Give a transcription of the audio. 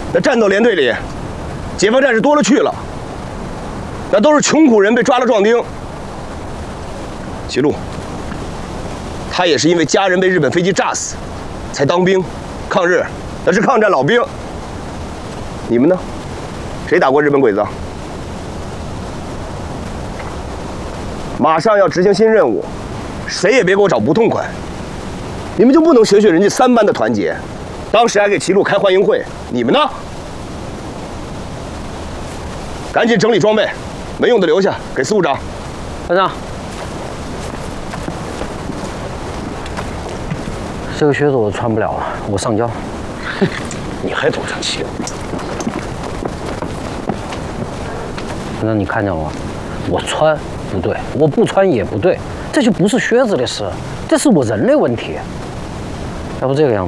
那战斗连队里，解放战士多了去了，那都是穷苦人被抓了壮丁。齐禄，他也是因为家人被日本飞机炸死，才当兵，抗日，那是抗战老兵。你们呢？谁打过日本鬼子？马上要执行新任务，谁也别给我找不痛快。你们就不能学学人家3班的团结？当时还给齐禄开欢迎会，你们呢？赶紧整理装备，没用的留下给司务长。 班长，这个靴子我穿不了了，我上交。 哼，你还懂这气？ 班长，你看见了吗？我穿不对，我不穿也不对，这就不是靴子的事，这是我人的问题。要不这个样子。